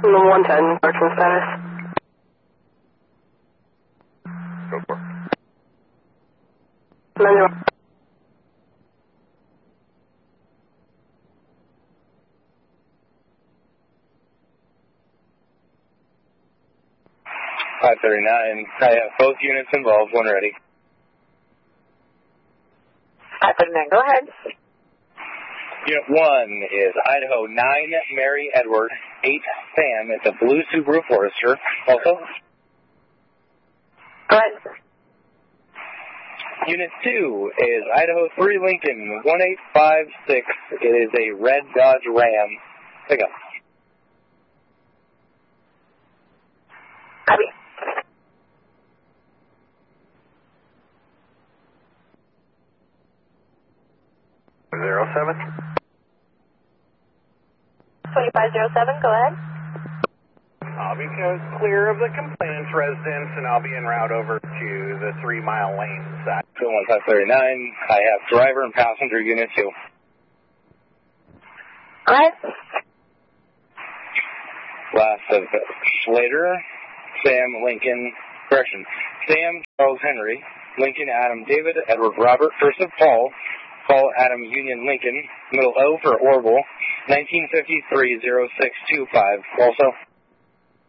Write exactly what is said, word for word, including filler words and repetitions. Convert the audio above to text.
one ten, correction status. Go for it. nine zero. five thirty-nine, I have both units involved, one ready. five thirty-nine, go ahead. Unit one is Idaho nine, Mary Edward, eight, Sam. It's a blue Subaru Forester. Also, Go ahead. Unit two is Idaho three, Lincoln, one eight five six. It is a red Dodge Ram. Pickup. Copy. Zero seven. twenty-five oh seven, go ahead. I'll be clear of the complainant's residence, and I'll be en route over to the three-mile lane side. two one five thirty-nine, I have driver and passenger unit two. Go ahead. Last of Slater, Sam, Lincoln, correction, Sam, Charles Henry, Lincoln, Adam, David, Edward, Robert, first of Paul, Paul, Adam, Union, Lincoln, middle O for Orville, nineteen fifty-three oh six two five, also.